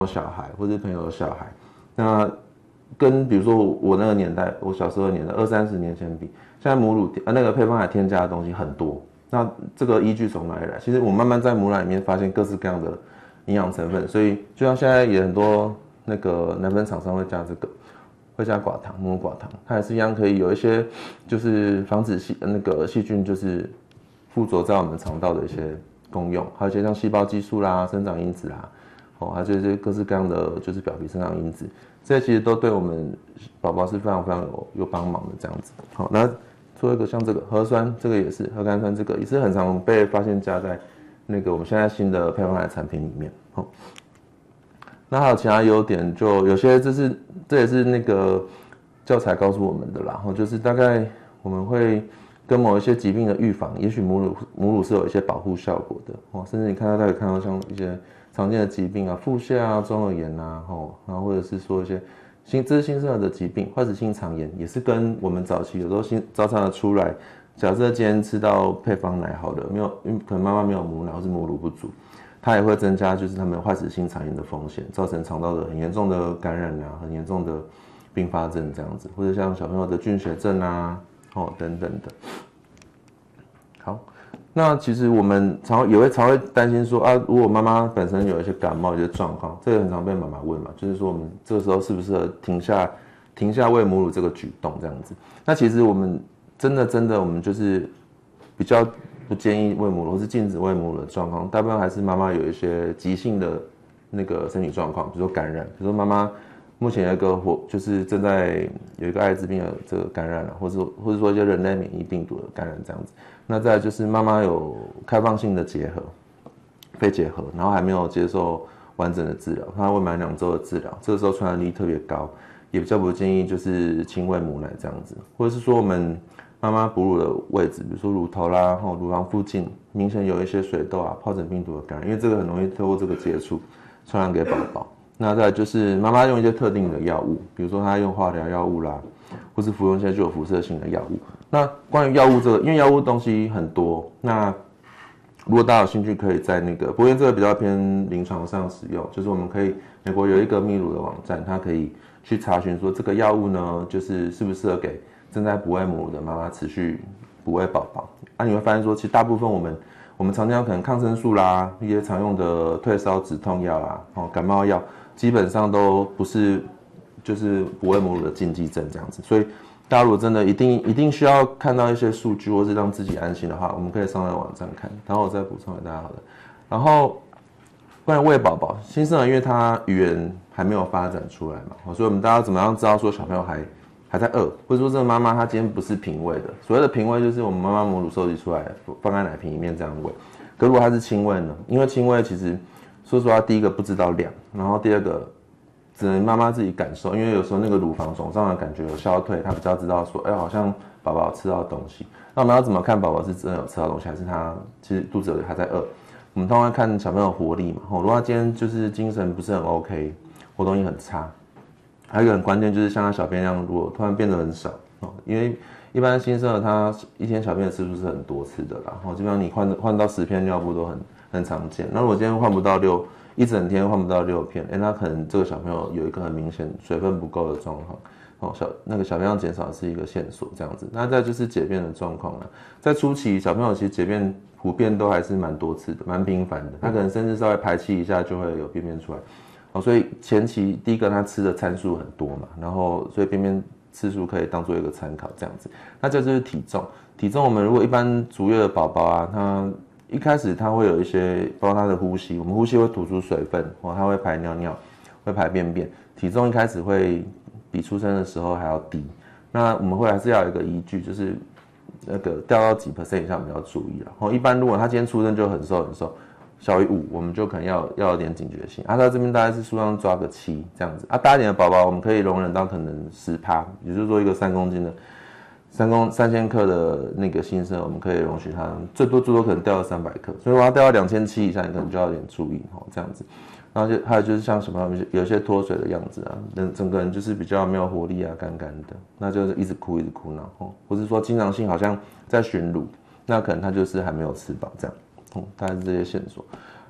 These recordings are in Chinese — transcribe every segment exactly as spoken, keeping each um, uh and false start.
小孩或者朋友的小孩，那跟比如说我我那个年代，我小时候的年代，二三十年前比，现在母乳呃那个配方奶添加的东西很多。那这个依据从哪里来？其实我慢慢在母奶里面发现各式各样的营养成分，所以就像现在也很多那个奶粉厂商会加这个，会加寡糖、母乳寡糖，它也是一样可以有一些就是防止细那个细菌就是附着在我们肠道的一些功用，还有一些像细胞激素啦、生长因子啦，哦，还有这些各式各样的就是表皮生长因子，这些其实都对我们宝宝是非常非常有有帮忙的这样子。好，那做一个像这个核酸，这个也是核苷酸，这个也是很常被发现加在那个我们现在新的配方奶产品里面。好，那还有其他优点，就有些这是这也是那个教材告诉我们的啦，然后就是大概我们会跟某一些疾病的预防，也许母乳母乳是有一些保护效果的哦，甚至你看到大家看到像一些常见的疾病啊，腹泻啊、中耳炎啊，哦，然后或者是说一些新这是新生儿的疾病，坏死性肠炎，也是跟我们早期有时候新早产儿出来，假设今天吃到配方奶好了，没有，因为可能妈妈没有母奶或是母乳不足，它也会增加就是他们坏死性肠炎的风险，造成肠道的很严重的感染啊，很严重的并发症这样子，或者像小朋友的菌血症啊，哦等等的。好。那其实我们常也会常会担心说啊，如果妈妈本身有一些感冒、一些状况，这个很常被妈妈问嘛，就是说我们这个时候适不适合停下停下喂母乳这个举动这样子？那其实我们真的真的我们就是比较不建议喂母乳，或是禁止喂母乳的状况，大部分还是妈妈有一些急性的那个身体状况，比如说感染，比如说妈妈目前有一个活就是正在有一个艾滋病的这个感染了，或者或者说一些人类免疫病毒的感染这样子。那再来就是妈妈有开放性的结合、非结合，然后还没有接受完整的治疗，她喂满两周的治疗，这个时候传染力特别高，也比较不建议就是亲喂母奶这样子，或者是说我们妈妈哺乳的位置，比如说乳头啦、哦乳房附近明显有一些水痘啊、疱疹病毒的感染，因为这个很容易透过这个接触传染给宝宝。那再来就是妈妈用一些特定的药物，比如说她用化疗药物啦，或是服用一些具有辐射性的药物。那关于药物这个，因为药物东西很多，那如果大家有兴趣，可以在那个，不过因为这个比较偏临床上使用，就是我们可以美国有一个泌乳的网站，它可以去查询说这个药物呢，就是适不适合给正在哺喂母乳的妈妈持续哺喂宝宝。啊，你会发现说，其实大部分我们我们常见可能抗生素啦，一些常用的退烧止痛药啦，哦感冒药，基本上都不是就是哺喂母乳的禁忌症这样子，所以。大家如果真的一定一定需要看到一些数据，或是让自己安心的话，我们可以上那个网站看，然后我再补充给大家好了。然后关于喂宝宝，新生儿因为他语言还没有发展出来嘛，所以我们大家怎么样知道说小朋友还还在饿，或者说这个妈妈她今天不是平喂的，所谓的平喂就是我们妈妈母乳收集出来放在奶瓶里面这样喂。可如果她是亲喂呢？因为亲喂其实说实话，第一个不知道量，然后第二个。只能妈妈自己感受，因为有时候那个乳房肿胀的感觉有消退，她比较知道说，哎、欸，好像宝宝吃到东西。那我们要怎么看宝宝是真的有吃到东西，还是他其实肚子有还在饿？我们通常看小朋友活力嘛，如果他今天就是精神不是很 OK， 活动力很差，还有一个很关键就是像他小便量如果突然变得很少，因为一般新生儿他一天小便的次数是很多次的啦，然后基本上你换换到十片尿布都很很常见。那如果今天换不到六。一整天换不到六片，哎，那可能这个小朋友有一个很明显水分不够的状况，哦，小那个小便量减少是一个线索，这样子。那再就是解便的状况了，在初期小朋友其实解便普遍都还是蛮多次的，蛮频繁的，他可能甚至稍微排气一下就会有便便出来，哦，所以前期第一个他吃的参数很多嘛，然后所以便便次数可以当做一个参考，这样子。那这就是体重，体重我们如果一般足月的宝宝啊，他一开始它会有一些，包括它的呼吸，我们呼吸会吐出水分，哦，它会排尿尿，会排便便，体重一开始会比出生的时候还要低。那我们会还是要有一个依据，就是那个掉到几 percent 以上比较注意了。哦，一般如果他今天出生就很瘦很瘦，小于五，我们就可能要要有点警觉性。啊，他这边大概是数量抓个七这样子。啊，大一点的宝宝我们可以容忍到可能十趴，也就是说一个三公斤的。三公三千克的那个新生，我们可以容许它最多最多可能掉到三百克，所以我要掉到两千七以上，你可能就要有点注意哦，这样子。然后就还有就是像什么有些脱水的样子啊，整整个人就是比较没有活力啊，干干的，那就是一直哭一直哭闹哦，或是说经常性好像在寻乳，那可能他就是还没有吃饱这样，哦，大概是这些线索。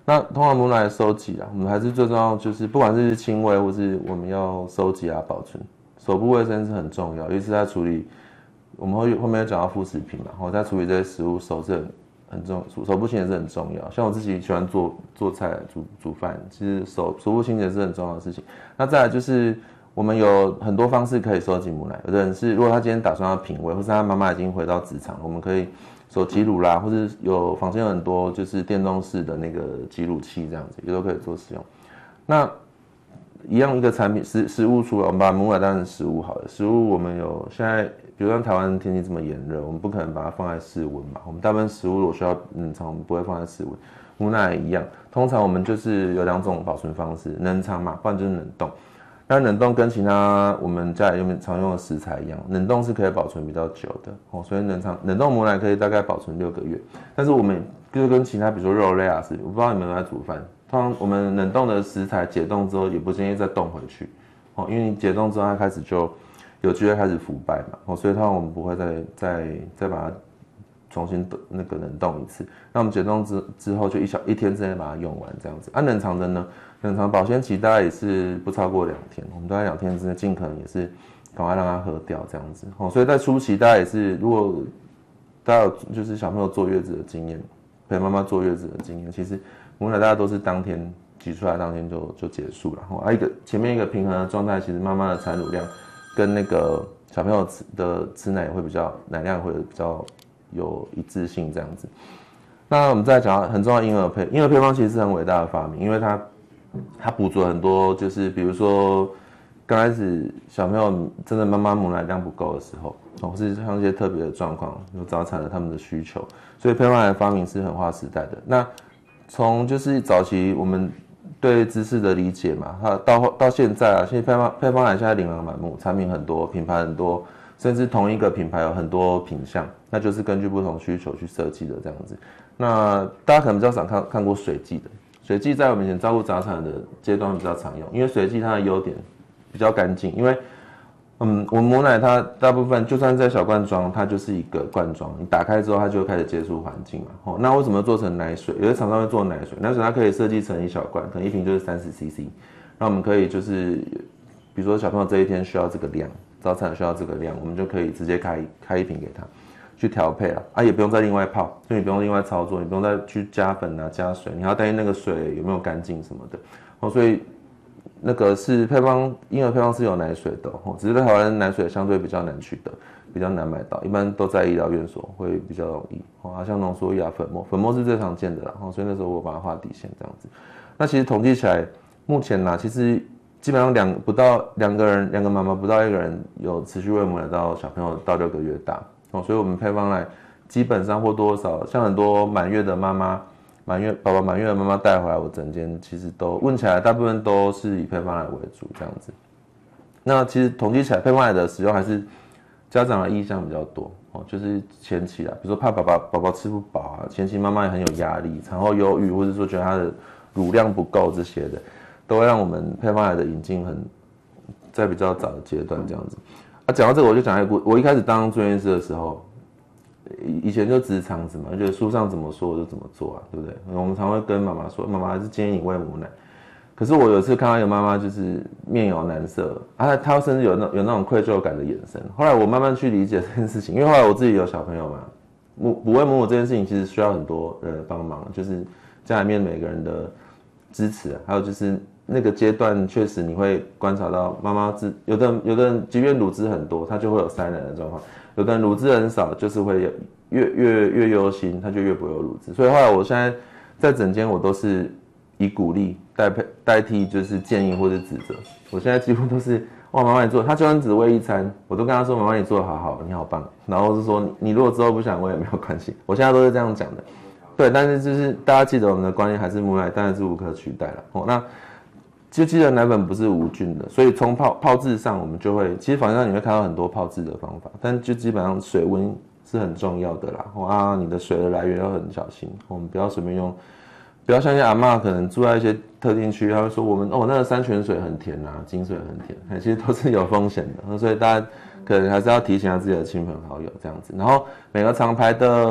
那通常母奶收集啊，我们还是最重要就是不管是亲喂或是我们要收集啊保存，手部卫生是很重要，尤其是在处理，我们会后面讲到副食品嘛，我在处理这些食物手是很很重，手部清洁是很重要。像我自己喜欢做做菜煮煮饭，其实手手部清洁是很重要的事情。那再来就是我们有很多方式可以收集母奶，有的人是如果他今天打算要品味，或是他妈妈已经回到职场，我们可以手挤乳啦，或是有房间有很多就是电动式的那个挤乳器这样子，也都可以做使用。那一样一个产品食食物出来，我们把母奶当成食物好了。食物我们有现在，比如像台湾天气这么炎热，我们不可能把它放在室温嘛。我们大部分食物如果需要冷藏，我们不会放在室温。母奶也一样，通常我们就是有两种保存方式，冷藏嘛，不然就是冷冻。那冷冻跟其他我们家里面常用的食材一样，冷冻是可以保存比较久的哦，所以冷藏冷冻母奶可以大概保存六个月。但是我们就跟其他比如说肉类啊是，我不知道你们有没有在煮饭，通常我们冷冻的食材解冻之后也不建议再冻回去哦，因为你解冻之后它开始就有机会开始腐败嘛哦，所以通常我们不会再再再把它重新那个冷冻一次。那我们解冻之之后就一小一天之内把它用完这样子。啊，冷藏的呢？冷藏保鲜期大概也是不超过两天，我们大概两天之内尽可能也是赶快让它喝掉这样子。哦，所以在初期大家也是，如果大家有就是小朋友坐月子的经验，陪妈妈坐月子的经验，其实母奶大家都是当天挤出来，当天就就结束了。啊，一个前面一个平衡的状态，其实妈妈的产乳量跟那个小朋友的吃奶也会比较奶量会比较有一致性这样子。那我们再讲到很重要的婴儿配婴儿配方，其实是很伟大的发明，因为它它补足了很多，就是比如说刚开始小朋友真的妈妈母奶量不够的时候，或是像一些特别的状况，有早产的他们的需求，所以配方奶的发明是很划时代的。那从就是早期我们对知识的理解嘛，它到到现在啊，现在配方配方奶现在琳琅满目，产品很多，品牌很多，甚至同一个品牌有很多品项，那就是根据不同需求去设计的这样子。那大家可能比较少看看过水剂的。水剂在我们以前照顾早产的阶段比较常用，因为水剂它的优点比较干净，因为嗯，我们母奶它大部分就算在小罐装，它就是一个罐装，你打开之后它就会开始接触环境嘛。哦，那为什么做成奶水？有些厂商会做奶水，奶水它可以设计成一小罐，可能一瓶就是三十 C C， 那我们可以就是比如说小朋友这一天需要这个量，早产需要这个量，我们就可以直接开开一瓶给他。去调配啊，啊也不用再另外泡，所以你不用另外操作，你不用再去加粉啊、加水，你还要担心那个水有没有干净什么的，哦，所以那个是配方，婴儿配方是有奶水的，哦，只是在台湾奶水相对比较难取得，比较难买到，一般都在医疗院所会比较容易，哦，啊像浓缩液啊、粉末，粉末是最常见的啦，哦，所以那时候我把它画底线这样子。那其实统计起来，目前啦，其实基本上两不到两个人，两个妈妈不到一个人有持续喂母奶到小朋友到六个月大。哦，所以我们配方奶基本上或多或少，像很多满月的妈妈，满月宝宝满月的妈妈带回来我诊间，其实都问起来，大部分都是以配方奶为主这样子。那其实统计起来，配方奶的使用还是家长的意向比较多哦，就是前期啊，比如说怕宝宝宝宝吃不饱啊，前期妈妈也很有压力，产后忧郁，或者说觉得她的乳量不够这些的，都会让我们配方奶的引进很在比较早的阶段这样子。啊，讲到这个我就讲一个故，我一开始当住院医师的时候，以前就直肠子嘛，觉得书上怎么说我就怎么做啊，对不对？我们常会跟妈妈说，妈妈还是建议你喂母奶。可是我有一次看到一个妈妈就是面有难色，啊，她甚至有那有那种愧疚感的眼神。后来我慢慢去理解这件事情，因为后来我自己有小朋友嘛，母不喂母乳这件事情其实需要很多人的帮忙，就是家里面每个人的支持，还有就是那个阶段确实你会观察到妈妈自有的有的人即便乳汁很多，他就会有塞奶的状况；有的人乳汁很少，就是会越越越忧心，他就越不会有乳汁。所以后来我现在在诊间我都是以鼓励代配代替就是建议或者指责。我现在几乎都是哇妈妈你做，他就算只喂一餐，我都跟他说妈妈你做得好好，你好棒。然后是说你你如果之后不想喂也没有关系，我现在都是这样讲的。对，但是就是大家记得我们的观念还是母奶当然是无可取代了。哦，那就记得奶粉不是无菌的，所以从泡泡制上我们就会，其实坊间上你会看到很多泡制的方法，但就基本上水温是很重要的啦。哦啊，你的水的来源要很小心，我们不要随便用，不要像一些阿嬷可能住在一些特定区，他会说我们哦那个山泉水很甜啊，井水很甜，其实都是有风险的，所以大家可能还是要提醒下自己的亲朋好友这样子。然后每个厂牌的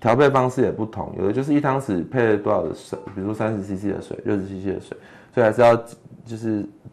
调配方式也不同，有的就是一汤匙配了多少的水，比如说三十 C C 的水、六十 C C 的水，所以还是要就是